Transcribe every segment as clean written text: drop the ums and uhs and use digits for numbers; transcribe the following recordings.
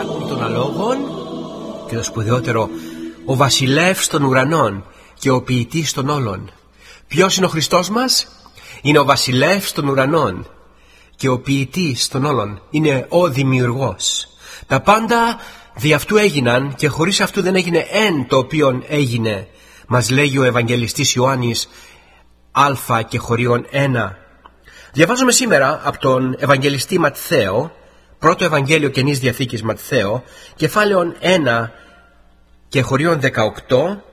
άτομο των αλόγων και το σπουδαιότερο, ο βασιλεύς των ουρανών και ο ποιητής των όλων. Ποιος είναι ο Χριστός μας? Είναι ο βασιλεύς των ουρανών και ο ποιητής των όλων. Είναι ο δημιουργός. Τα πάντα δι' αυτού έγιναν και χωρίς αυτού δεν έγινε εν το οποίον έγινε, μας λέγει ο Ευαγγελιστής Ιωάννης α και χωρίον 1. Διαβάζουμε σήμερα από τον Ευαγγελιστή Ματθαίο, πρώτο Ευαγγέλιο Καινής Διαθήκης Ματθαίο, κεφάλαιον 1 και χωρίον 18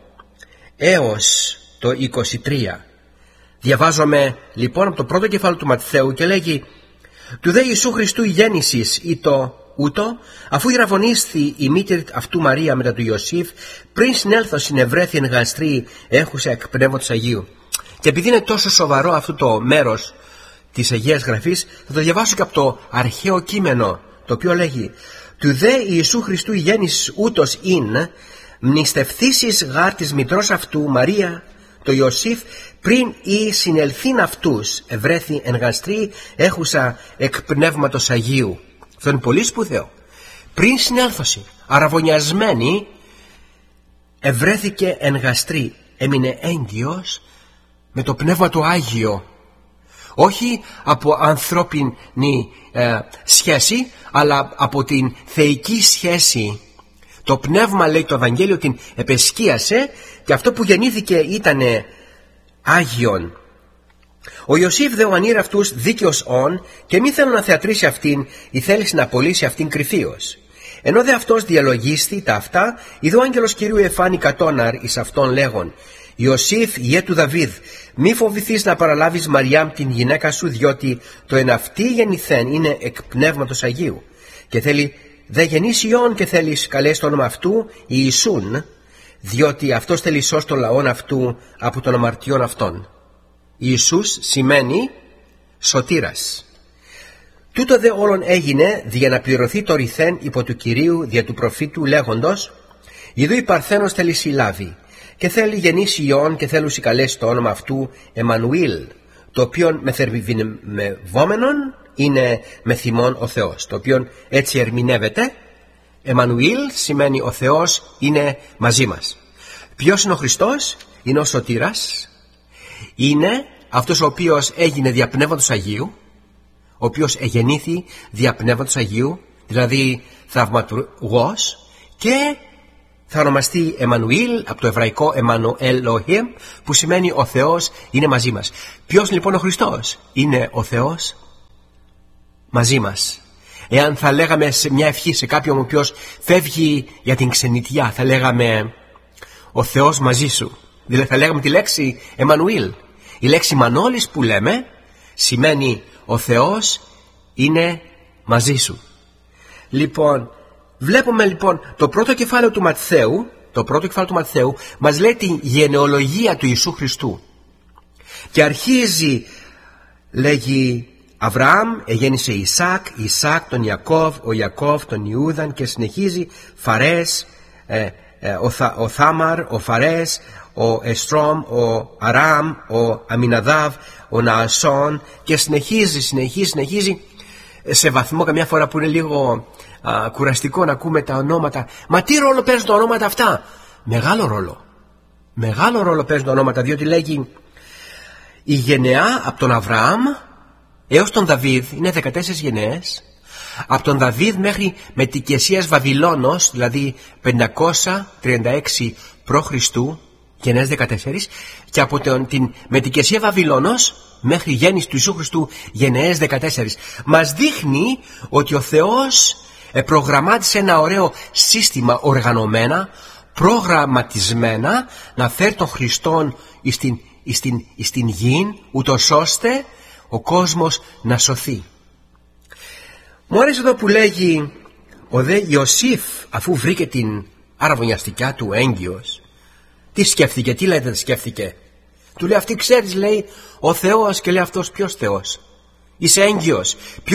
έως το 23. Διαβάζομαι λοιπόν από το πρώτο κεφάλαιο του Ματθαίου και λέγει: «Του δε Ιησού Χριστού η γέννησης ήτο ούτω, αφού γραβωνίσθη η μήτηρ αυτού Μαρία μετά του Ιωσήφ, πριν συνέλθω συνευρέθη εν γαστρή έχουσα εκ Πνεύματος Αγίου». Και επειδή είναι τόσο σοβαρό αυτό το μέρος της Αγίας Γραφής, θα το διαβάσω και από το αρχαίο κείμενο, το οποίο λέγει: «Του δε Ιησού Χριστού η γέννησης ούτως ειν, μνηστευθήσεις γάρ της μητρός αυτού Μαρία το Ιωσήφ, πριν ή συνελθήν αυτούς ευρέθη εν γαστρή έχουσα εκ Πνεύματος Αγίου». Αυτό είναι πολύ σπουδαίο. Πριν συνέλθωση, αραβωνιασμένη, ευρέθηκε εν γαστρή, έμεινε έγκυος με το Πνεύμα το Άγιο. Όχι από ανθρώπινη σχέση, αλλά από την θεϊκή σχέση. Το Πνεύμα, λέει το Ευαγγέλιο, την επεσκίασε και αυτό που γεννήθηκε ήτανε Άγιον. Ο Ιωσήφ δε ο ανήρ αυτούς δίκαιος όν και μη θέλω να θεατρήσει αυτήν ή θέληση να απολύσει αυτήν κρυφίως. Ενώ δε αυτός διαλογίστη τα αυτά, ειδού άγγελος Κυρίου εφάνη κατώναρ εις αυτόν λέγον: «Ιωσήφ ιέ του Δαβίδ, μη φοβηθείς να παραλάβεις Μαριάμ την γυναίκα σου, διότι το εν αυτή γεννηθέν είναι εκ Πνεύματος Αγίου. Και θέλει δε γεννήσει Υιόν και θέλεις καλέσει το όνομα αυτού Ιησούν, διότι αυτός θέλει σώσει το λαόν αυτού από των αμαρτιών αυτών». Ιησούς σημαίνει σωτήρας. Τούτο δε όλων έγινε δια να πληρωθεί το ρηθέν υπό του Κυρίου δια του προφήτου λέγοντος: «Ιδού η Παρθένος θέλει συλλάβει και θέλει γεννήσει Υιόν και θέλουσι καλέσει το όνομα αυτού Εμμανουήλ, το οποίον μεθερβιβόμενον είναι μεθυμών ο Θεός». Το οποίον έτσι ερμηνεύεται. Εμμανουήλ σημαίνει ο Θεός είναι μαζί μας. Ποιος είναι ο Χριστός? Είναι ο σωτήρας. Είναι αυτός ο οποίος έγινε δια Πνεύματος Αγίου, ο οποίος εγεννήθη δια Πνεύματος Αγίου, δηλαδή θαυματουργός, και θα ονομαστεί Εμμανουήλ από το εβραϊκό Εμμανουέλ, που σημαίνει ο Θεός είναι μαζί μας. Ποιος λοιπόν ο Χριστός? Είναι ο Θεός μαζί μας. Εάν θα λέγαμε σε μια ευχή σε κάποιον ο οποίος φεύγει για την ξενιτιά, θα λέγαμε ο Θεός μαζί σου. Δηλαδή θα λέγαμε τη λέξη Εμμανουήλ. Η λέξη Μανώλης που λέμε σημαίνει ο Θεός είναι μαζί σου. Λοιπόν, βλέπουμε λοιπόν το πρώτο κεφάλαιο του Ματθαίου, μας λέει τη γενεολογία του Ιησού Χριστού. Και αρχίζει, λέγει, Αβραάμ εγέννησε Ισάκ, Ισάκ τον Ιακώβ, ο Ιακώβ τον Ιούδαν, και συνεχίζει Φαρές, ο Θάμαρ, ο Φαρές, ο Εστρόμ, ο Αράμ, ο Αμιναδάβ, ο Ναασόν, και συνεχίζει σε βαθμό καμιά φορά που είναι λίγο κουραστικό να ακούμε τα ονόματα. Μα τι ρόλο παίζουν τα ονόματα αυτά? Μεγάλο ρόλο παίζουν τα ονόματα, διότι λέγει η γενεά από τον Αβραάμ έως τον Δαβίδ είναι 14 γενναίες. Από τον Δαβίδ μέχρι μετικεσίας Βαβυλώνος, δηλαδή 536 π.Χ., γενναίες 14, και από την μετικεσία Βαβυλώνος μέχρι γέννηση του Ιησού Χριστού, γενναίες 14. Μας δείχνει ότι ο Θεός προγραμμάτισε ένα ωραίο σύστημα οργανωμένα, προγραμματισμένα, να φέρει τον Χριστόν στην γη, ούτως ώστε ο κόσμος να σωθεί. Μου αρέσει εδώ που λέγει ο δε Ιωσήφ, αφού βρήκε την αραβωνιαστικά του έγκυος, τι σκέφτηκε, τι λέτε σκέφτηκε? Του λέει αυτή ξέρεις, λέει, ο Θεός, και λέει αυτός ποιος Θεός? Είσαι έγκυος.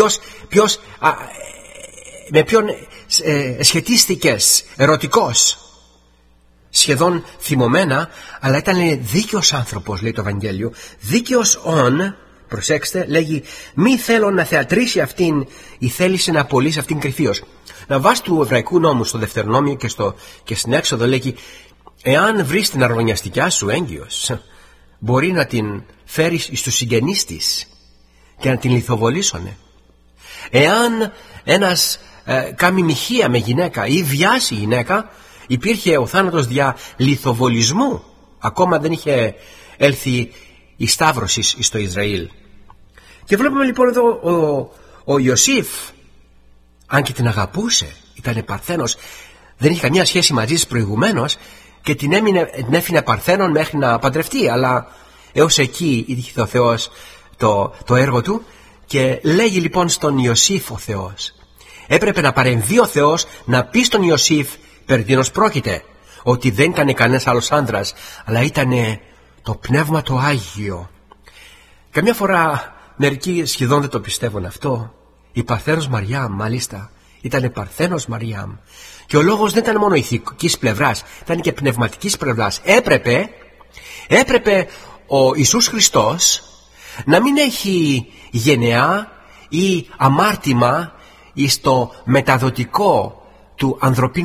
Με ποιον σχετίστηκες? Ερωτικός. Σχεδόν θυμωμένα, αλλά ήταν δίκαιος άνθρωπος, λέει το Ευαγγέλιο. Δίκαιος ον προσέξτε, λέγει μη θέλω να θεατρήσει αυτήν ή θέλησε να απολύσει αυτήν κρυφίως. Να βάσει του εβραϊκού νόμου στο Δευτερονόμιο και στην Έξοδο λέγει εάν βρεις την αρβωνιαστικιά σου έγκυος, μπορεί να την φέρεις στους συγγενείς της και να την λιθοβολήσουνε. Εάν ένας κάνει μοιχεία με γυναίκα ή βιάσει γυναίκα, υπήρχε ο θάνατος δια λιθοβολισμού. Ακόμα δεν είχε έλθει η σταύρωση στο Ισραήλ. Και βλέπουμε λοιπόν εδώ ο Ιωσήφ, αν και την αγαπούσε, ήταν Παρθένος, δεν είχε καμία σχέση μαζί της προηγουμένως και την έφυνε Παρθένον μέχρι να παντρευτεί, αλλά έως εκεί είχε ο Θεός το έργο του. Και λέγει λοιπόν στον Ιωσήφ ο Θεός, έπρεπε να παρεμβεί ο Θεός να πει στον Ιωσήφ περί τίνος πρόκειται, ότι δεν ήταν κανένας άλλος άντρας, αλλά ήταν το Πνεύμα το Άγιο. Καμιά φορά μερικοί σχεδόν δεν το πιστεύουν αυτό. Η Παρθένος Μαριάμ μάλιστα ήταν Παρθένος Μαριάμ, και ο λόγος δεν ήταν μόνο ηθικής πλευράς, ήταν και πνευματικής πλευράς. Έπρεπε ο Ιησούς Χριστός να μην έχει γενεά ή αμάρτημα στο μεταδοτικό του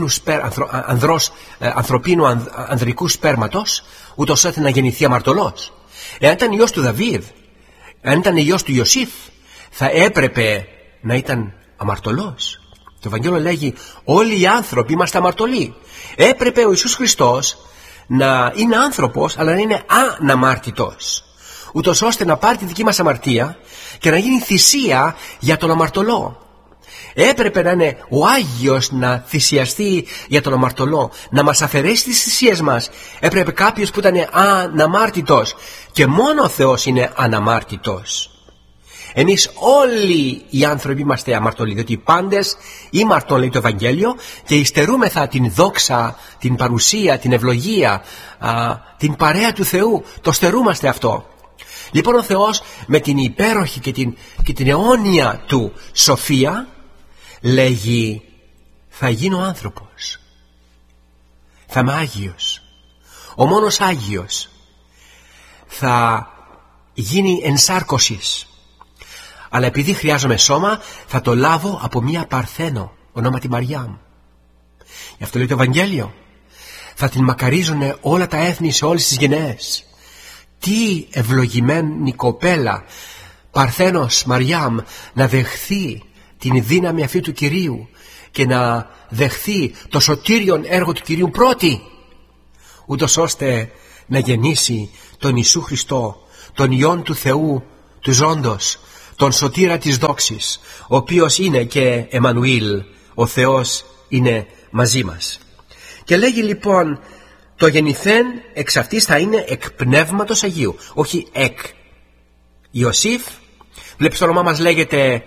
ανδρικού σπέρματος, ούτως ώστε να γεννηθεί αμαρτωλός. Εάν ήταν ιός του Δαβίδ, αν ήταν ιός του Ιωσήφ, θα έπρεπε να ήταν αμαρτωλός. Το Ευαγγέλιο λέγει όλοι οι άνθρωποι είμαστε αμαρτωλοί. Έπρεπε ο Ιησούς Χριστός να είναι άνθρωπος, αλλά να είναι αναμάρτητος, ούτως ώστε να πάρει τη δική μας αμαρτία και να γίνει θυσία για τον αμαρτωλό. Έπρεπε να είναι ο Άγιος να θυσιαστεί για τον αμαρτωλό, να μας αφαιρέσει τις θυσίες μας. Έπρεπε κάποιος που ήταν αναμάρτητος, και μόνο ο Θεός είναι αναμάρτητος. Εμείς όλοι οι άνθρωποι είμαστε αμαρτωλοί, διότι οι πάντες ήμαρτον, λέει το Ευαγγέλιο, και υστερούμεθα την δόξα, την παρουσία, την ευλογία, την παρέα του Θεού. Το στερούμαστε αυτό. Λοιπόν ο Θεός με την υπέροχη και την αιώνια του σοφία λέγει θα γίνω άνθρωπος, θα είμαι Άγιος, ο μόνος Άγιος, θα γίνει ενσάρκωσης, αλλά επειδή χρειάζομαι σώμα θα το λάβω από μία Παρθένο ονόματι Μαριάμ. Γι' αυτό λέει το Ευαγγέλιο, θα την μακαρίζουνε όλα τα έθνη σε όλες τις γενναίες. Τι ευλογημένη κοπέλα, Παρθένος Μαριάμ, να δεχθεί την δύναμη αυτή του Κυρίου και να δεχθεί το σωτήριον έργο του Κυρίου πρώτη, ούτως ώστε να γεννήσει τον Ιησού Χριστό, τον Υιόν του Θεού του ζώντος, τον σωτήρα της δόξης, ο οποίος είναι και Εμμανουήλ, ο Θεός είναι μαζί μας. Και λέγει λοιπόν το γεννηθέν εξ αυτής θα είναι εκ Πνεύματος Αγίου, όχι εκ. Ιωσήφ, βλέπεις το όνομά μας λέγεται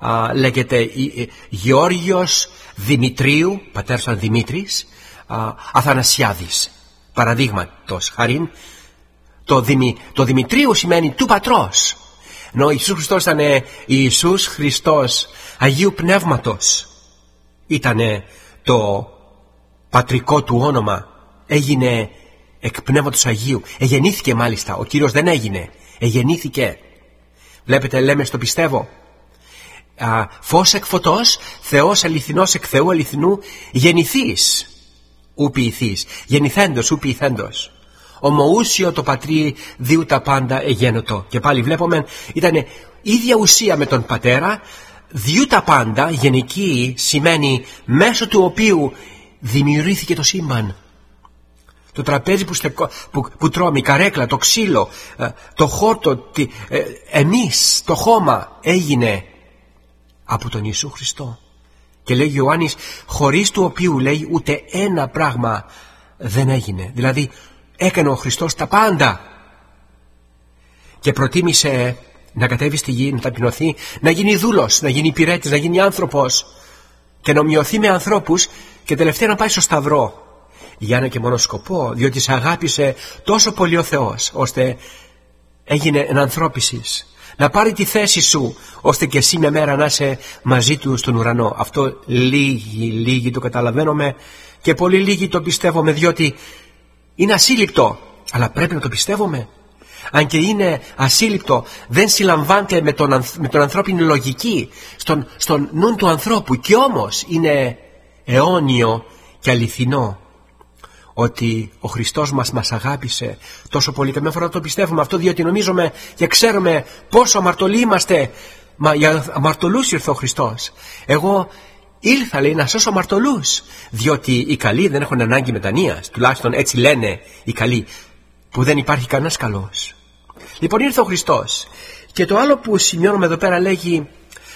Γεώργιος Δημητρίου, πατέρας ήταν Δημήτρης, Αθανασιάδης. Παραδείγματος χαρίν, το Δημητρίου σημαίνει του πατρός, ενώ ο Ιησούς Χριστός ήταν Ιησούς Χριστός Αγίου Πνεύματος, ήτανε το πατρικό του όνομα, έγινε εκ Πνεύματος Αγίου, εγεννήθηκε μάλιστα, ο Κύριος δεν έγινε, εγεννήθηκε. Βλέπετε, λέμε στο πιστεύω, φως εκ φωτός, Θεός αληθινός εκ Θεού αληθινού, γεννηθείς ου ποιηθείς, γεννηθέντος ου ποιηθέντος, ομοούσιο το πατρί διού τα πάντα εγένωτο. Και πάλι βλέπουμε ήταν ίδια ουσία με τον πατέρα, διού τα πάντα γενική σημαίνει μέσω του οποίου δημιουργήθηκε το σύμπαν. Το τραπέζι που τρώμε, η καρέκλα, το ξύλο, το χόρτο, εμείς, το χώμα έγινε από τον Ιησού Χριστό. Και λέει Ιωάννης, χωρίς του οποίου, λέει, ούτε ένα πράγμα δεν έγινε. Δηλαδή έκανε ο Χριστός τα πάντα και προτίμησε να κατέβει στη γη, να ταπεινωθεί, να γίνει δούλος, να γίνει υπηρέτης, να γίνει άνθρωπος και να ομοιωθεί με ανθρώπους και τελευταία να πάει στο Σταυρό για ένα και μόνο σκοπό, διότι σε αγάπησε τόσο πολύ ο Θεός ώστε έγινε ενανθρώπισης, να πάρει τη θέση σου ώστε και εσύ μια μέρα να είσαι μαζί του στον ουρανό. Αυτό λίγοι το καταλαβαίνουμε και πολύ λίγοι το πιστεύουμε, διότι είναι ασύλληπτο, αλλά πρέπει να το πιστεύουμε. Αν και είναι ασύλληπτο, δεν συλλαμβάνεται με τον ανθρώπινη λογική, στον νου του ανθρώπου, και όμως είναι αιώνιο και αληθινό ότι ο Χριστός μας αγάπησε τόσο πολύ. Καμιά φορά το πιστεύουμε αυτό, διότι νομίζουμε και ξέρουμε πόσο αμαρτωλοί είμαστε. Μα για αμαρτωλούς ήρθε ο Χριστός. Εγώ ήλθα, λέει, να σώσω αμαρτωλούς, διότι οι καλοί δεν έχουν ανάγκη μετανοίας. Τουλάχιστον έτσι λένε οι καλοί, που δεν υπάρχει κανένας καλός. Λοιπόν, ήρθε ο Χριστός. Και το άλλο που σημειώνουμε εδώ πέρα λέγει,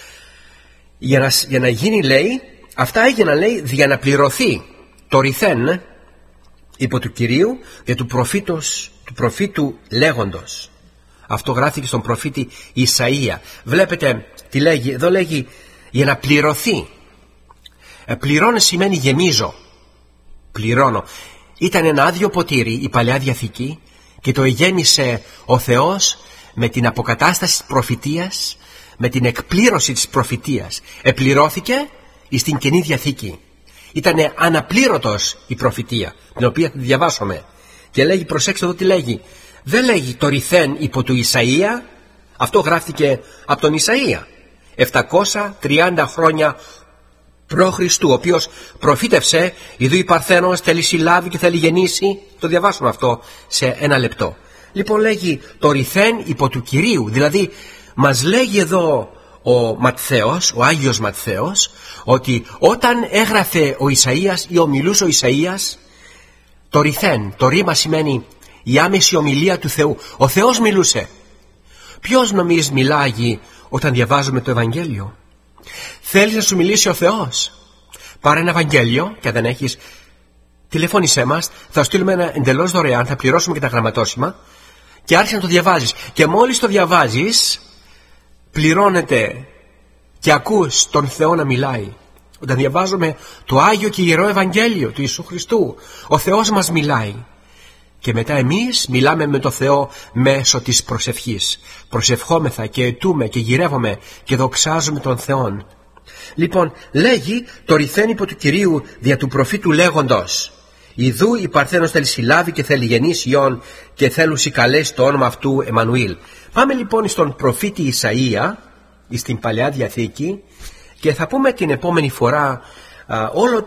για να γίνει, λέει, αυτά έγιναν, λέει, για να πληρωθεί το ρηθέν υπό του Κυρίου για του προφήτου λέγοντος. Αυτό γράφηκε στον προφήτη Ισαΐα. Βλέπετε τι λέγει, εδώ λέγει για να πληρωθεί. Πληρώνω σημαίνει γεμίζω, πληρώνω. Ήταν ένα άδειο ποτήρι η Παλαιά Διαθήκη και το γέμισε ο Θεός με την αποκατάσταση της προφητείας, με την εκπλήρωση της προφητείας. Επληρώθηκε στην Καινή Διαθήκη. Ήτανε αναπλήρωτος η προφητεία, την οποία θα διαβάσουμε. Και λέγει, προσέξτε εδώ τι λέγει. Δεν λέγει το ρηθέν υπό του Ισαΐα. Αυτό γράφτηκε από τον Ισαΐα 730 χρόνια π.Χ., ο οποίος προφήτευσε, ιδού η Παρθένος θέλει συλλάβει και θέλει γεννήσει. Το διαβάσουμε αυτό σε ένα λεπτό. Λοιπόν, λέγει το ρηθέν υπό του Κυρίου. Δηλαδή μας λέγει εδώ ο Ματθαίος, ο Άγιος Ματθαίος, ότι όταν έγραφε ο Ισαΐας ή ομιλούσε ο Ισαΐας, το ρηθέν, το ρήμα σημαίνει η άμεση ομιλία του Θεού. Ο Θεός μιλούσε. Ποιος νομίζει μιλάγει όταν διαβάζουμε το Ευαγγέλιο? Θέλεις να σου μιλήσει ο Θεός? Πάρε ένα Ευαγγέλιο, και αν δεν έχεις, τηλεφώνησέ μας, θα στείλουμε ένα εντελώς δωρεάν, θα πληρώσουμε και τα γραμματόσημα, και άρχισε να το διαβάζεις. Και μόλις το διαβάζεις, πληρώνεται και ακούς τον Θεό να μιλάει. Όταν διαβάζουμε το Άγιο και Ιερό Ευαγγέλιο του Ιησού Χριστού, ο Θεός μας μιλάει. Και μετά εμείς μιλάμε με το Θεό μέσω της προσευχής. Προσευχόμεθα και αιτούμε και γυρεύουμε και δοξάζουμε τον Θεόν. Λοιπόν, λέγει το ρηθέν υπό του Κυρίου δια του προφήτου λέγοντος, ιδού η Παρθένος θέλει συλλάβει και θέλει γεννήσει Υιόν και θέλουσι καλέσει το όνομα αυτού Εμμανουήλ. Πάμε λοιπόν στον προφήτη Ισαΐα, στην Παλαιά Διαθήκη, και θα πούμε την επόμενη φορά όλο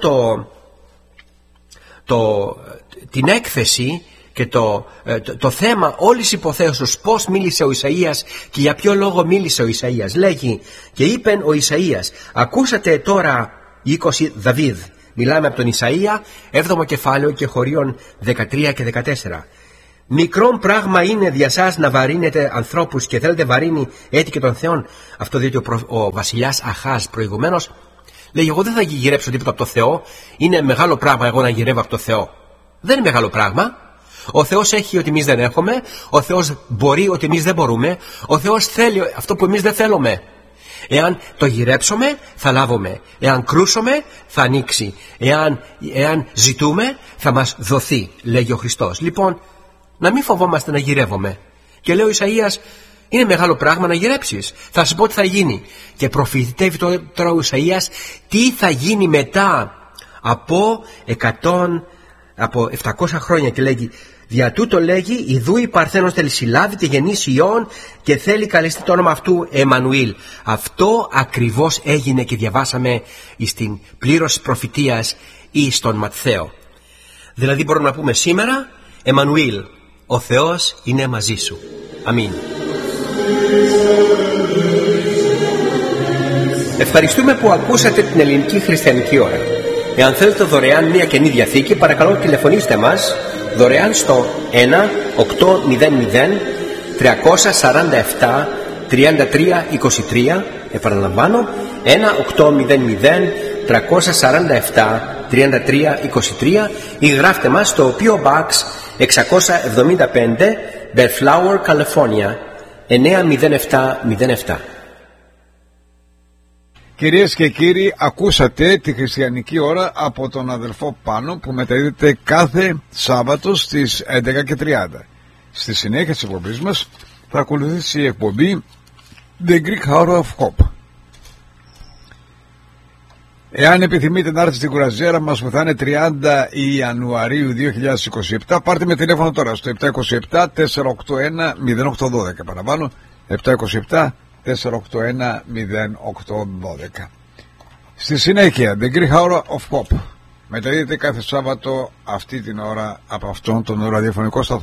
την έκθεση και το θέμα όλης υποθέσεως, πώς μίλησε ο Ισαΐας και για ποιο λόγο μίλησε ο Ισαΐας. Λέγει, και είπεν ο Ισαΐας, ακούσατε τώρα 20 Δαβίδ. Μιλάμε από τον Ισαΐα, 7ο κεφάλαιο και χωρίων 13 και 14. Μικρόν πράγμα είναι δια σας να βαρύνετε ανθρώπους και θέλετε βαρύνει έτη και των Θεών. Αυτό διότι ο βασιλιάς Αχάζ προηγουμένως λέει, εγώ δεν θα γυρέψω τίποτα από το Θεό. Είναι μεγάλο πράγμα εγώ να γυρεύω από το Θεό. Δεν είναι μεγάλο πράγμα. Ο Θεός έχει ότι εμείς δεν έχουμε. Ο Θεός μπορεί ότι εμείς δεν μπορούμε. Ο Θεός θέλει αυτό που εμείς δεν θέλουμε. Εάν το γυρέψουμε θα λάβουμε. Εάν κρούσουμε θα ανοίξει. Εάν ζητούμε θα μας δοθεί, λέγει ο Χριστός. Λοιπόν, να μην φοβόμαστε να γυρεύουμε. Και λέει ο Ισαΐας, είναι μεγάλο πράγμα να γυρέψεις. Θα σου πω τι θα γίνει. Και προφητεύει τώρα ο Ισαΐας τι θα γίνει μετά από 700 χρόνια, και λέγει, δια τούτο λέγει, ιδού η Παρθένος θέλει συλλάβει και γεννήσει Υιόν και θέλει καλεστεί το όνομα αυτού Εμμανουήλ. Αυτό ακριβώς έγινε και διαβάσαμε στην πλήρωση προφητείας ή στον Ματθαίο. Δηλαδή μπορούμε να πούμε σήμερα, Εμμανουήλ, ο Θεός είναι μαζί σου. Αμήν. Ευχαριστούμε που ακούσατε την Ελληνική Χριστιανική Ώρα. Εάν θέλετε δωρεάν μια Καινή Διαθήκη, παρακαλώ τηλεφωνήστε μας δωρεάν στο 1-800-347-33-23. Επαναλαμβάνω, 1-800-347-33-23, ή γράφτε μας στο PO Box 675 Bellflower, California 90707. Κυρίες και κύριοι, ακούσατε τη Χριστιανική Ώρα από τον αδελφό Πάνο, που μεταδίδεται κάθε Σάββατο στις 11:30. Στη συνέχεια της εκπομπής μας θα ακολουθήσει η εκπομπή The Greek Hour of Hope. Εάν επιθυμείτε να έρθετε στην κουραζιέρα μας που θα είναι 30 Ιανουαρίου 2027, πάρτε με τηλέφωνο τώρα στο 727-481-0812. Παραβάνω, 727-481-0812. Στη συνέχεια, The Greek Hour of Pop μεταδίδεται κάθε Σάββατο αυτή την ώρα από αυτόν τον ραδιοφωνικό σταθμό.